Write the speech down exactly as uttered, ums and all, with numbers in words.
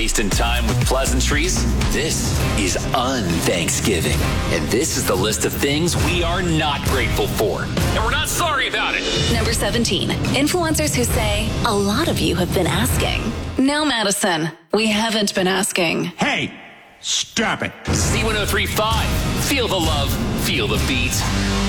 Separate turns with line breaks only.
wasting time with pleasantries? This is un-Thanksgiving. And this is the list of things we are not grateful for. And we're not sorry about it.
Number seventeen, influencers who say, a lot of you have been asking. No, Madison, we haven't been asking.
Hey, stop it.
Z one oh three point five. Feel the love, feel the beat.